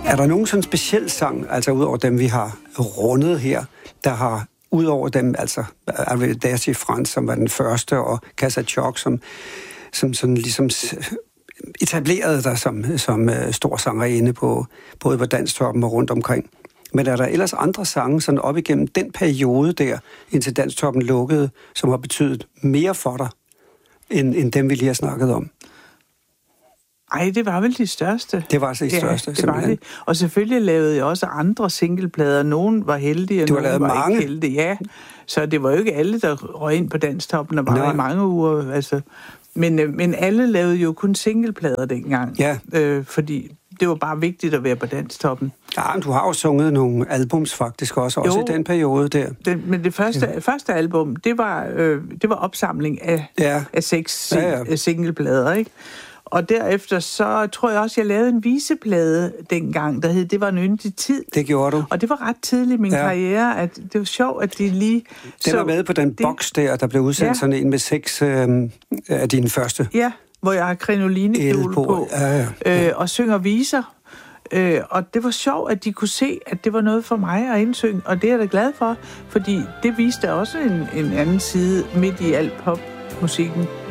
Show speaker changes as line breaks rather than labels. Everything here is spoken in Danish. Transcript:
Er der nogen sådan speciel sang, altså udover dem, vi har rundet her, der har udover dem, altså Arvedati Frans, som var den første, og Casa Chok, som sådan ligesom etablerede dig som stor sangerinde både på Dansktoppen og rundt omkring. Men er der ellers andre sange sådan op igennem den periode der, indtil Dansktoppen lukkede, som har betydet mere for dig, end dem, vi lige har snakket om?
Ej, det var vel de største.
Det var altså de største,
det var det. Og selvfølgelig lavede jeg også andre singleplader. Nogen var heldige, og nogen var ikke heldige. Ja, så det var jo ikke alle, der røg ind på Dansktoppen og var i mange uger. Altså. Men alle lavede jo kun singleplader dengang. Ja. Fordi det var bare vigtigt at være på Dansktoppen. Ja, men
du har jo sunget nogle albums faktisk også i den periode der.
Men det første album, det var opsamling af 6 singleplader, ikke? Og derefter så tror jeg også, jeg lavede en viseplade dengang, der hed Det var en yndig tid.
Det gjorde du.
Og det var ret tidligt i min karriere, at det var sjovt, at de lige...
Det var med på den boks der blev udsendt sådan en med 6 af dine første.
Ja, hvor jeg har krinolinekjole på og synger viser. Og det var sjovt, at de kunne se, at det var noget for mig at indsynge, og det er jeg da glad for, fordi det viste også en anden side midt i al popmusikken.